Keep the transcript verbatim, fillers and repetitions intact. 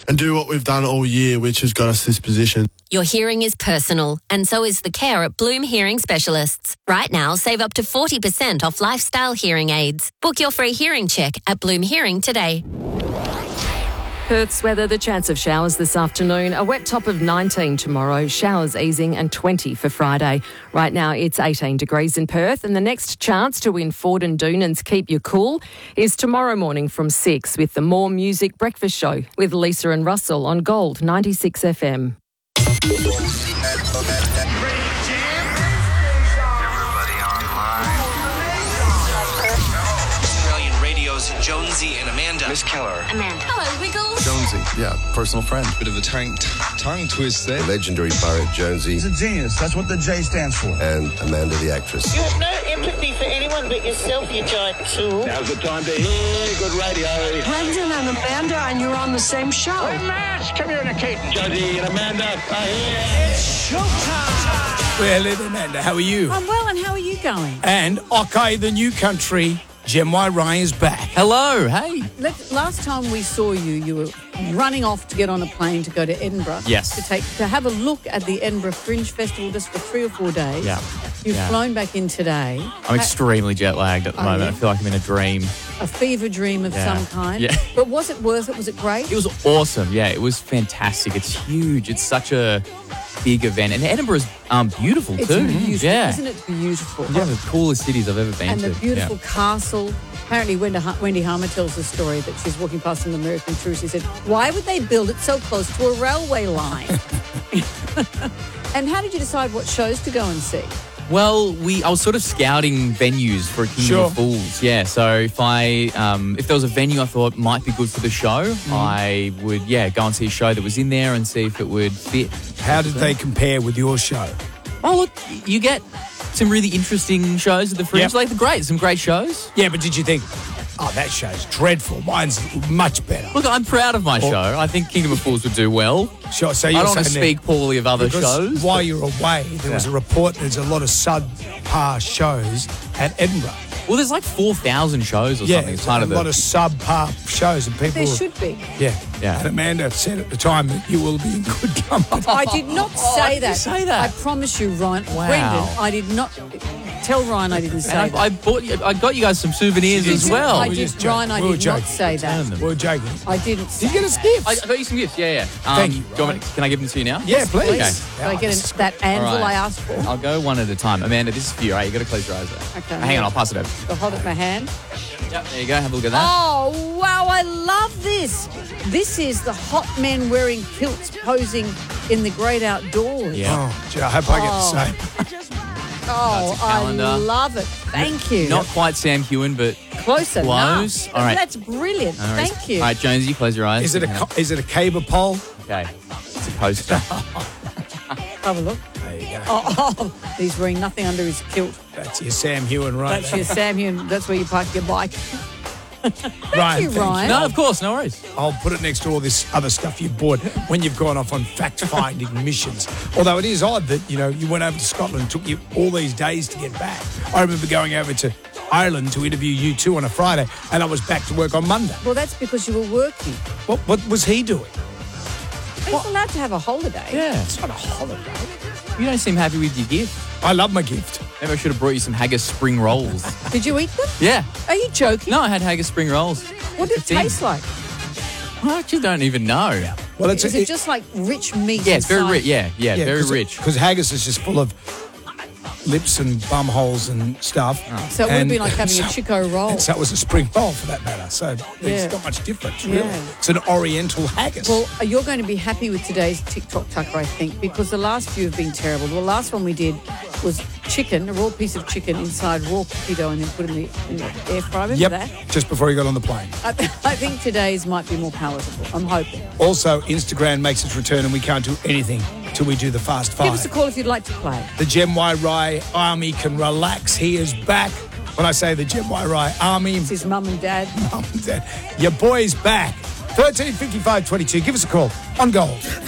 and do what we've done all year, which has got us this position. Your hearing is personal, and so is the care at Bloom Hearing Specialists. Right now, save up to forty percent off lifestyle hearing aids. Book your free hearing check at Bloom Hearing today. Perth's weather, the chance of showers this afternoon. A wet top of nineteen tomorrow, showers easing, and twenty for Friday. Right now it's eighteen degrees in Perth, and the next chance to win Ford and Doonan's Keep You Cool is tomorrow morning from six with the More Music Breakfast Show with Lisa and Russell on Gold ninety-six F M. Everybody online. Australian Radio's Jonesy and Amanda. Miss Keller. Amanda. Hello, Wiggles. Jonesy, yeah, personal friend. Bit of a tongue, tongue twist there. Legendary poet Jonesy. He's a genius. That's what the J stands for. And Amanda the actress. You have no empathy for anyone but yourself, you giant tool. Now's the time to hear good radio. Brendan and Amanda, and you're on the same show. Hey, Matt, come here, Kate. Jonesy and Amanda are here. It's showtime. Well, hello, Amanda. How are you? I'm well, and how are you going? And OK, the new country, Gem Y Ryan is back. Hello, hey. Let, last time we saw you, you were running off to get on a plane to go to Edinburgh. Yes. To take to have a look at the Edinburgh Fringe Festival just for three or four days. Yeah. You've yeah. flown back in today. I'm extremely jet lagged at the oh, moment. yeah? I feel like I'm in a dream. A fever dream of yeah. some kind. Yeah. But was it worth it? Was it great? It was awesome. Yeah, it was fantastic. It's huge. It's such a big event. And Edinburgh's um, beautiful it's too. Beautiful, yeah. Isn't it beautiful? It's one of the coolest cities I've ever been and to. And the beautiful yeah. castle. Apparently, Wendy, Wendy Harmer tells the story that she's walking past an American tourist. She said, why would they build it so close to a railway line? And how did you decide what shows to go and see? Well, we I was sort of scouting venues for Kingdom sure. of Fools. Yeah, so if I um, if there was a venue I thought might be good for the show, mm. I would yeah go and see a show that was in there and see if it would fit. How did they compare with your show? Oh, look, you get some really interesting shows at the Fringe. Yep. Like, great, some great shows. Yeah, but did you think, oh, that show's dreadful. Mine's much better. Look, I'm proud of my or, show. I think Kingdom of Fools would do well. Sure, so I don't want to speak poorly of other shows. While you're away, there yeah. was a report there's a lot of subpar shows at Edinburgh. Well, there's like four thousand shows or yeah, something. It's part a of lot the... of subpar shows. And people there should be. Yeah. yeah. And Amanda said at the time that you will be in good company. I did not say oh, that. say that. I promise you, Ryan. Wow. Brendan, I did not... Tell Ryan I didn't say I, that. I bought you, I got you guys some souvenirs did as you? well. I did, Ryan, I we did not say that. We were joking. I didn't say Did you get us that. gifts? I, I got you some gifts, yeah, yeah. Um, Thank you, do you want me, Can I give them to you now? Yeah, please. Okay. Can I get an, that anvil right. I asked for? I'll go one at a time. Amanda, this is for you, right? You've got to close your eyes there. Okay. Hang on, I'll pass it over. I'll hold it in my hand. Yep, there you go. Have a look at that. Oh, wow, I love this. This is the hot men wearing kilts posing in the great outdoors. Yeah. Oh, gee, I hope I get the same. Oh, I love it. Thank you. Not quite Sam Hewen, but close close. enough. All right. That's brilliant. Thank you. All right, Jonesy, close your eyes. Is it a is it a cable pole? Okay. It's a poster. Have a look. There you go. Oh, oh, he's wearing nothing under his kilt. That's your Sam Hewen, right? That's your Sam Hewen. That's where you park your bike. Thank Ryan, you, thank Ryan. you. No, of course, no worries. I'll put it next to all this other stuff you've bought when you've gone off on fact-finding missions. Although it is odd that, you know, you went over to Scotland and took you all these days to get back. I remember going over to Ireland to interview you two on a Friday, and I was back to work on Monday. Well, that's because you were working. What, what was he doing? He's what? allowed to have a holiday. Yeah. It's not a holiday. You don't seem happy with your gift. I love my gift. Maybe I should have brought you some haggis spring rolls. Did you eat them? Yeah. Are you joking? No, I had haggis spring rolls. What did it taste like? I actually don't even know. Well, it's is a, it, it just like rich meat? Yeah, it's very inside? rich. Yeah, yeah, yeah very rich. Because haggis is just full of lips and bum holes and stuff. Oh. So it would have been like having so, a Chico roll. And so it was a spring roll for that matter. So yeah. it's not much difference, really. Yeah. It's an oriental haggis. Well, you're going to be happy with today's TikTok tucker, I think, because the last few have been terrible. The last one we did was chicken, a raw piece of chicken inside raw cookie dough and then put in the, in the air fryer. Remember yep, that? Just before you got on the plane. I, I think today's might be more palatable. I'm hoping. Also, Instagram makes its return and we can't do anything till we do the fast five. Give us a call if you'd like to play. The Gem Y Rye Army can relax. He is back. When I say the Gem Y Rye Army... It's his mum and dad. Mum and dad. Your boy's back. thirteen fifty-five twenty-two. Give us a call on Gold.